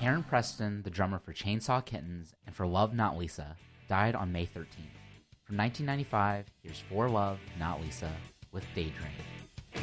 Aaron Preston, the drummer for Chainsaw Kittens and for Love Not Lisa, died on May 13th. From 1995, here's For Love Not Lisa with Daydream.